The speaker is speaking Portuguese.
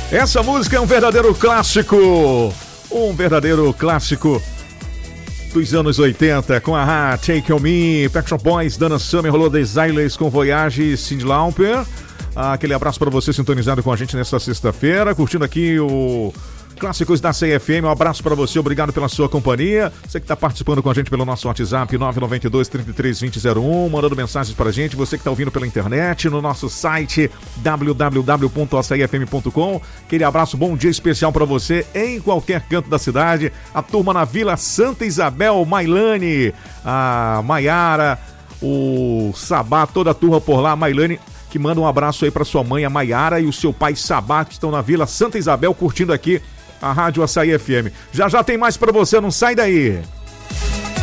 Essa música é um verdadeiro clássico. Um verdadeiro clássico dos anos 80, com a Take On Me, Pet Shop Boys, Dana Summer, rolou Desireless com Voyage, Cyndi Lauper. Aquele abraço para você sintonizado com a gente nesta sexta-feira, curtindo aqui o Clássicos da CFM. Um abraço para você, obrigado pela sua companhia. Você que está participando com a gente pelo nosso WhatsApp 992-33-2001, mandando mensagens para a gente. Você que está ouvindo pela internet, no nosso site www.acfm.com. Aquele abraço, bom dia especial para você em qualquer canto da cidade. A turma na Vila Santa Isabel, Mailane, a Maiara, o Sabá, toda a turma por lá. Mailane, que manda um abraço aí para sua mãe, a Maiara, e o seu pai Sabá, que estão na Vila Santa Isabel curtindo aqui a Rádio Açaí FM. Já já tem mais para você, não sai daí.